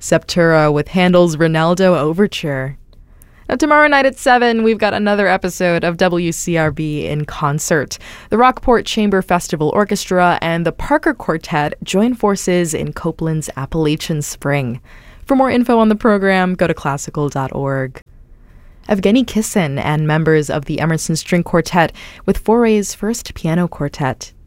Septura with Handel's Ronaldo Overture. Now, tomorrow night at 7, we've got another episode of WCRB in concert. The Rockport Chamber Festival Orchestra and the Parker Quartet join forces in Copeland's Appalachian Spring. For more info on the program, go to classical.org. Evgeny Kissin and members of the Emerson String Quartet with Foray's first piano quartet.